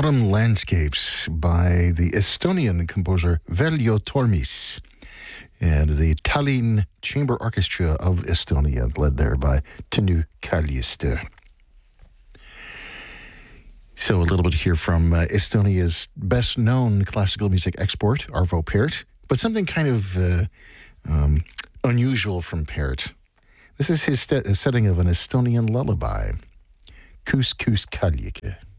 Autumn Landscapes by the Estonian composer Veljo Tormis and the Tallinn Chamber Orchestra of Estonia, led there by Tõnu Kaljuste. So a little bit here from Estonia's best-known classical music export, Arvo Pärt, but something kind of unusual from Pärt. This is his setting of an Estonian lullaby, Kus Kus Kaljike.